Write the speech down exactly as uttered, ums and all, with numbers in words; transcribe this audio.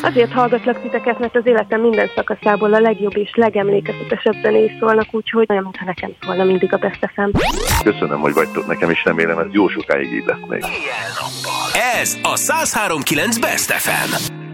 Azért hallgatlak titeket, mert az életem minden szakaszából a legjobb és legemlékezetesebb zenék szólnak, úgyhogy olyan, mintha nekem szólna mindig a Best ef em. Köszönöm, hogy vagytok nekem, és remélem ez jó sokáig így lesz még. Ez a száz három kilenc Best ef em.